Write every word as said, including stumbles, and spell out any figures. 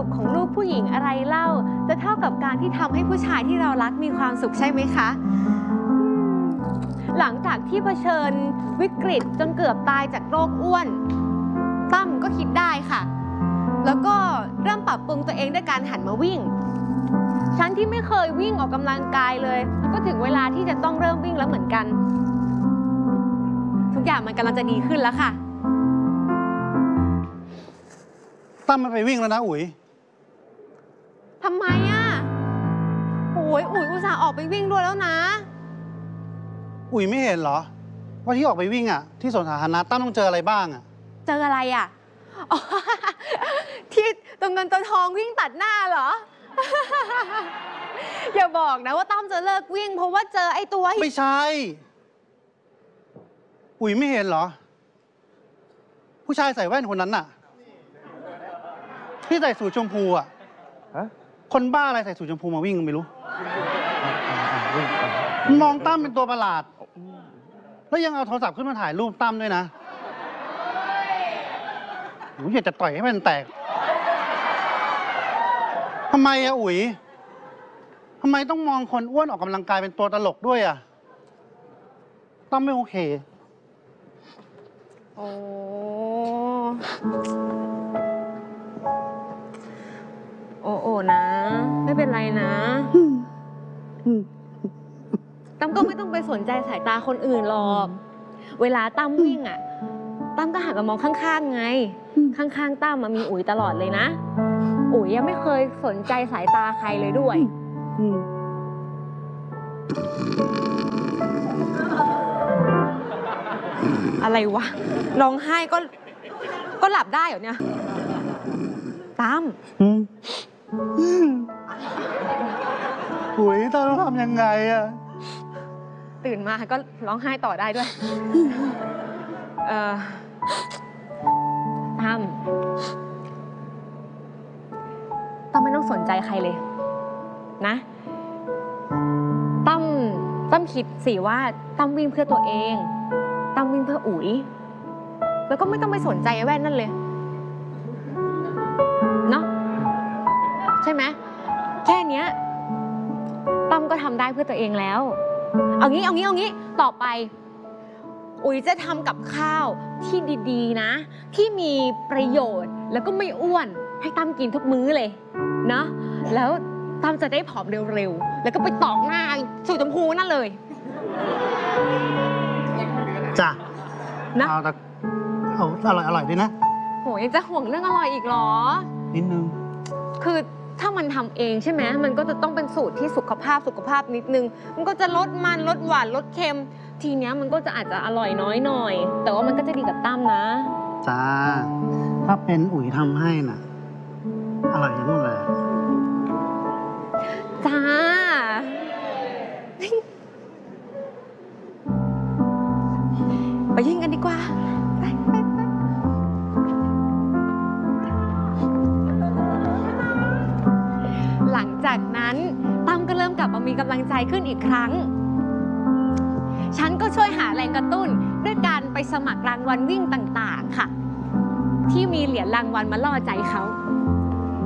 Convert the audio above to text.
ขของลูกผู้หญิงอะไรเล่าจะเท่ากับการที่ทำให้ผู้ชายที่เรารักมีความสุขใช่ไหมคะหลังจากที่เผชิญวิกฤตจนเกือบตายจากโรคอ้วนตั้มก็คิดได้ค่ะแล้วก็เริ่มปรับปรุงตัวเองด้วยการหันมาวิ่งฉันที่ไม่เคยวิ่งออกกำลังกายเลยก็ถึงเวลาที่จะต้องเริ่มวิ่งแล้วเหมือนกันทุกอย่างมันกำลังจะดีขึ้นแล้วค่ะตั้มไม่ไปวิ่งแล้วนะอุ๋ยทำไมอ่ะโอ้ยอุ๋ยอุตส่าห์ออกไปวิ่งด้วยแล้วนะอุ๋ยไม่เห็นเหรอว่าที่ออกไปวิ่งอ่ะที่สวนสาธารณะตั้มต้องเจออะไรบ้างอ่ะเจออะไรอ่ะที่ตัวเงินตัวทองวิ่งตัดหน้าเหรออย่าบอกนะว่าตั้มจะเลิกวิ่งเพราะว่าเจอไอ้ตัวไม่ใช่อุ๋ยไม่เห็นเหรอผู้ชายใส่แว่นคนนั้นน่ะที่ใส่สูทชมพูอ่ะคนบ้าอะไรใส่สูทชมพูมาวิ่งไม่รู้มองตั้มเป็นตัวประหลาดแล้วยังเอาโทรศัพท์ขึ้นมาถ่ายรูปตั้มด้วยนะอุ๋ยอยากจะต่อยให้มันแตกทำไมอะอุ๋ยทำไมต้องมองคนอ้วนออกกำลังกายเป็นตัวตลกด้วยอะตั้มไม่โอเคโอ้โอ้โอ้นะไม่เป็นไรนะตั้มก็ไม่ต้องไปสนใจสายตาคนอื่นหรอกเวลาตั้มวิ่งอ่ะตั้มก็หันมามองข้างๆไงข้างๆตั้มมีอุ๋ยตลอดเลยนะอุ๋ยยังไม่เคยสนใจสายตาใครเลยด้วยอะไรวะร้องไห้ก็ก็หลับได้เหรอเนี่ยตั้มอุ๋ยตั้มต้องทำยังไงอะตื่นมาก็ร้องไห้ต่อได้ด้วยเอ่อตั้มตั้มไม่ต้องสนใจใครเลยนะตั้มตั้มคิดสิว่าตั้มวิ่งเพื่อตัวเองตั้มวิ่งเพื่ออุ๋ยแล้วก็ไม่ต้องไปสนใจไอ้แว่นนั่นเลยเนาะใช่ไหมแค่เนี้ยตั้มก็ทำได้เพื่อตัวเองแล้วเอางี้เอางี้เอางี้ต่อไปอุ๋ยจะทำกับข้าวที่ดีๆนะที่มีประโยชน์แล้วก็ไม่อ้วนให้ตั้มกินทุกมื้อเลยเนาะแล้วตั้มจะได้ผอมเร็วๆแล้วก็ไปตอกหน้าสูตรชมพูนั่นเลยจ้ะนะเอาแต่เอาอร่อยอร่อยดีนะโหยังจะห่วงเรื่องอร่อยอีกเหรอนิดนึงคือถ้ามันทำเองใช่ไหมมันก็จะต้องเป็นสูตรที่สุขภาพสุขภาพนิดนึงมันก็จะลดมันลดหวานลดเค็มทีเนี้ยมันก็จะอาจจะอร่อยน้อยหน่อยแต่ว่ามันก็จะดีกับตั้มนะจ้าถ้าเป็นอุ๋ยทำให้น่ะอร่อยอย่างนู้นเลยจ้าไปยิงกันดีกว่าหลังจากนั้นตั้มก็เริ่มกลับมามีกำลังใจขึ้นอีกครั้งฉันก็ช่วยหาแรงกระตุ้นด้วยการไปสมัครรางวัลวิ่งต่างๆค่ะที่มีเหรียญรางวัลมาล่อใจเขา